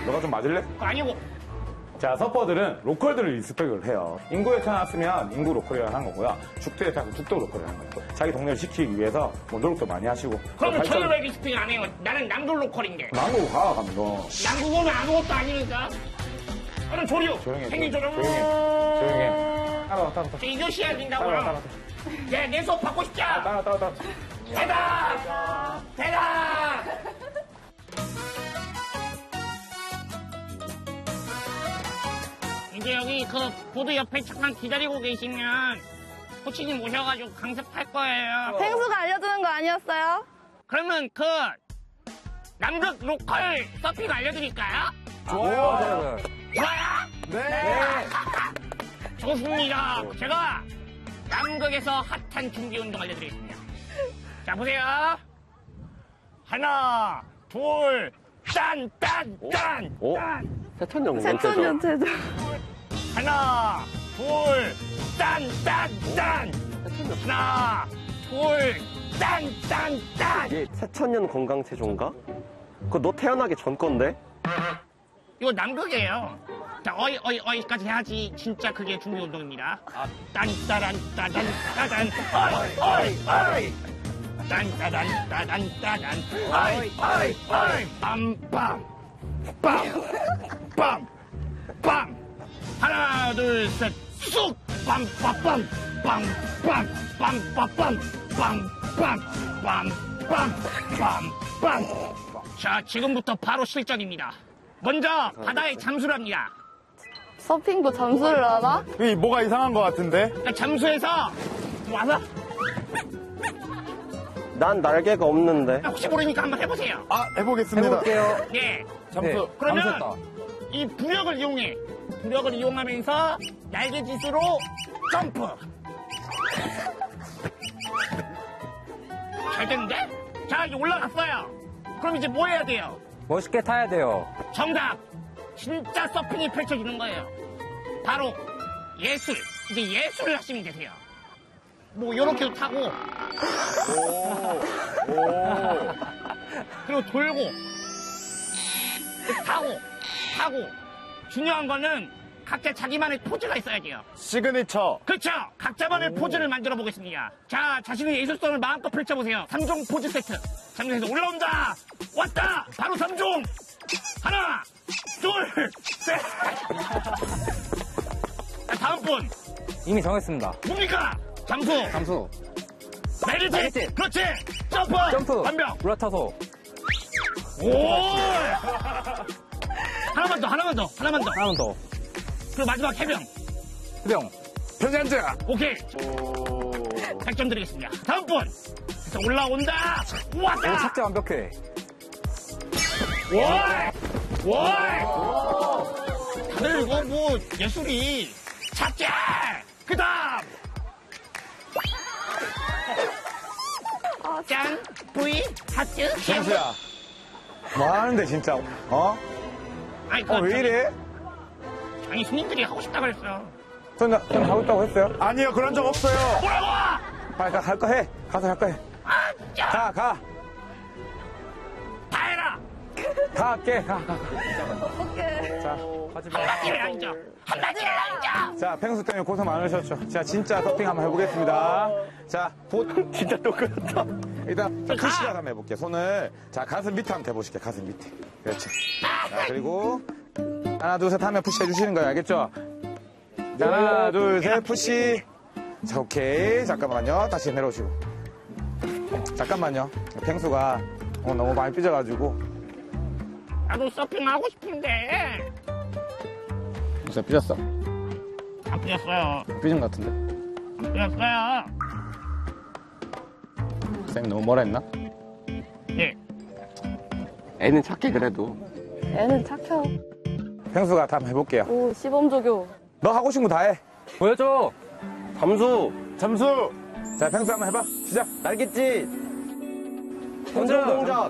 너가 좀 맞을래? 아니고. 자, 서퍼들은 로컬들을 리스펙을 해요. 인구에 태어났으면 인구 로컬이라고 하는 거고요. 죽도에 태어나서 죽도 로컬이라는 거예요. 자기 동네를 지키기 위해서 뭐 노력도 많이 하시고. 그러면 저는 왜 리스펙 안 해요? 나는 남도 로컬인데. 남구 가, 가면 너. 남국 오면 아무것도 아니니까. 저는 조류. 조용해. 행님 조류. 조용해. 따라와. 이것이야 된다고요. 따라와. 예, 내 수업 받고 싶죠? 따라와. 대답! 이제 여기 그 보드 옆에 잠깐 기다리고 계시면 코치님 오셔가지고 강습할 거예요. 펭수가 알려주는 거 아니었어요? 그러면 그 남극 로컬 서핑 알려드릴까요? 좋아요. 좋아요? 네. 좋습니다. 제가 남극에서 핫한 준비 운동 알려드리겠습니다. 자, 보세요. 하나, 둘, 딴. 세천연체죠. 하나, 둘, 딴. 하나, 둘, 딴. 이게 새천년 건강체조인가? 그거 너 태어나기 전 건데? 이거 남극이에요. 자, 어이까지 해야지 진짜 그게 준비 운동입니다. 딴따란, 어이. 딴따란, 어이. 빰. 하나, 둘, 셋, 쑥! 빰. 자, 지금부터 바로 실전입니다. 먼저 바다에 잠수를 합니다. 서핑도 잠수를 하나? 이 뭐가 이상한 것 같은데? 그러니까 잠수해서 와서 난 날개가 없는데. 혹시 모르니까 한번 해보세요. 아, 해보겠습니다. 해볼게요. 예. 잠수. 그러면 잠수했다. 이 부력을 이용해. 부력을 이용하면서 날개짓으로 점프. 잘 됐는데? 자, 이제 올라갔어요. 그럼 이제 뭐 해야 돼요? 멋있게 타야 돼요. 정답! 진짜 서핑이 펼쳐지는 거예요. 바로 예술. 이제 예술을 하시면 되세요. 뭐 요렇게도 타고 그리고 돌고 타고 중요한 거는 각자 자기만의 포즈가 있어야 돼요. 시그니처. 그렇죠. 각자만의 포즈를 만들어 보겠습니다. 자, 자신의 예술성을 마음껏 펼쳐보세요. 3종 포즈 세트. 잠수해서 올라온다. 왔다. 바로 3종. 하나, 둘, 셋. 자, 다음 분. 이미 정했습니다. 뭡니까? 잠수. 잠수. 메리트. 그렇지. 점프. 완벽. 올라타서. 오. 하나만 더. 하나만 더. 그리고 마지막 해병. 해병. 편현자. 오케이. 100점 드리겠습니다. 다음 분. 그래서 올라온다. 오, 왔다. 착지 완벽해. 와. 다들 이거 뭐 예술이 착지. 그다음. 짠. V. 하트. 펭수야. 뭐 하는데, 진짜? 어? 아니, 왜 이래? 아니, 손님들이 하고 싶다 그랬어요. 전 하고 있다고 했어요? 아니요, 그런 적 없어요. 뭐라고? 빨리 갈 거 해. 가서 할 거 해. 아, 자. 가. 다 해라. 다 할게. 가. 어떡해. 자, 한마디를 앉아. 자, 펭수 때문에 고생 많으셨죠? 자, 진짜 서핑 한번 해보겠습니다. 자, 진짜 똑같다. 일단 푸시를 한번 해볼게요. 손을 가슴 밑에 한번 대보실게요. 가슴 밑에. 그렇지. 자, 그리고 하나, 둘, 셋 하면 푸시 해주시는 거예요. 알겠죠? 자, 하나, 둘, 셋 푸시. 자, 오케이. 잠깐만요. 다시 내려오시고. 잠깐만요. 펭수가 너무 많이 삐져가지고. 나도 서핑하고 싶은데. 무슨 삐졌어? 안 삐졌어요. 삐진 것 같은데. 안 삐졌어요. 쌤이 너무 뭐라 했나? 예. 애는 착해 그래도. 애는 착혀. 펭수가 다 한번 해볼게요. 오, 시범조교. 너 하고 싶은 거 다 해. 보여줘. 잠수. 자, 펭수 한번 해봐. 시작. 날갯짓. 천정 동작.